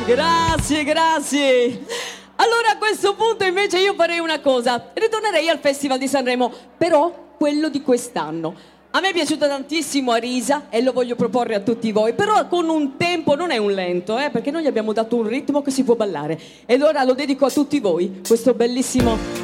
Grazie, grazie. Allora a questo punto invece io farei una cosa, ritornerei al Festival di Sanremo, però quello di quest'anno. A me è piaciuto tantissimo Arisa e lo voglio proporre a tutti voi, però con un tempo, non è un lento, perché noi gli abbiamo dato un ritmo che si può ballare. Ed ora lo dedico a tutti voi, questo bellissimo